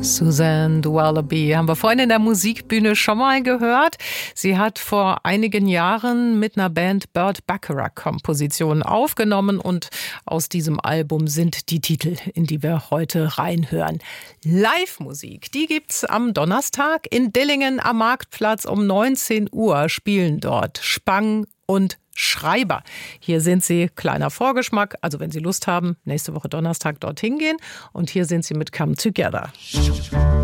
Suzanne Dualaby haben wir vorhin in der Musikbühne schon mal gehört. Sie hat vor einigen Jahren mit einer Band Burt Bacharach Kompositionen aufgenommen und aus diesem Album sind die Titel, in die wir heute reinhören. Live-Musik, die gibt's am Donnerstag in Dillingen am Marktplatz um 19 Uhr, spielen dort Spang und Schreiber. Hier sind sie, kleiner Vorgeschmack, also wenn Sie Lust haben, nächste Woche Donnerstag dorthin gehen und hier sind sie mit Come Together.